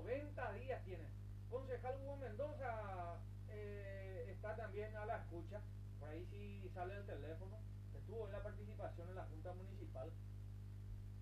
90 días tiene. Concejal Hugo Mendoza está también a la escucha, por ahí sí sale el teléfono, estuvo en la participación en la Junta Municipal.